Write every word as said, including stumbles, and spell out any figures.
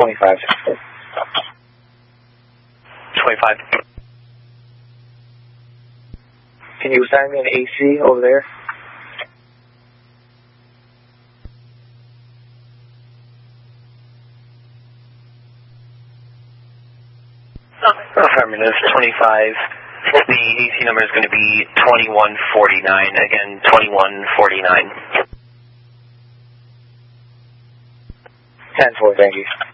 twenty-five. twenty-five. Can you assign me an A C over there? Affirmative, twenty-five. The A C number is going to be twenty-one forty-nine. Again, twenty-one forty-nine. ten four, thank you.